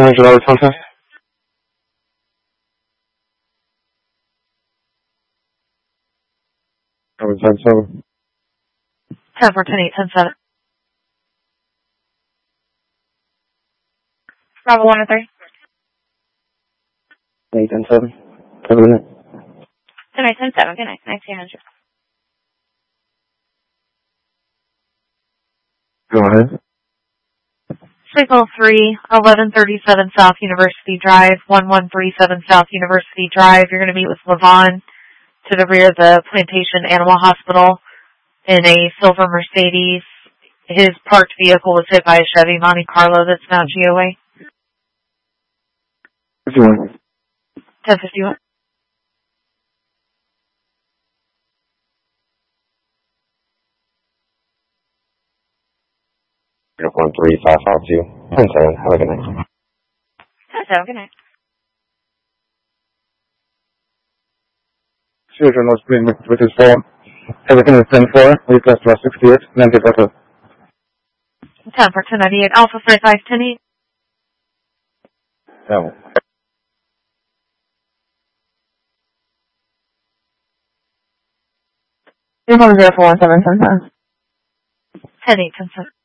July contest. 10-7. 10 for 10-8, 10-7. Bravo 1 and 3. 10-7. Have a good night. 10-8, 10-7. Good night. Nice to hear you. Go ahead. Signal 3, 1137 South University Drive, 1137 South University Drive. You're going to meet with Levon to the rear of the Plantation Animal Hospital in a silver Mercedes. His parked vehicle was hit by a Chevy Monte Carlo that's now GOA. 51. 1051. Uniform 3552. 10-7. Have a good night. 10-7. Good night. Children was being with his phone. Everything is 10-4. Request was 68. Then get better. 10 for 1098. Alpha 35, 10-8. 7. Uniform 041 7 10 10. 10-8, 10-7.